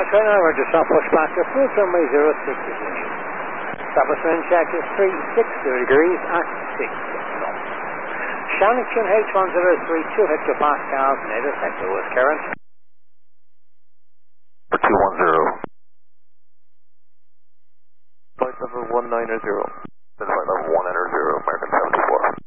turn over to Southwest Passenger, full runway 06 is in use. Southwest wind check is 360 degrees at 6 knots. Shannon H1032 hectopascals, native sector with current. 210. Flight level 190.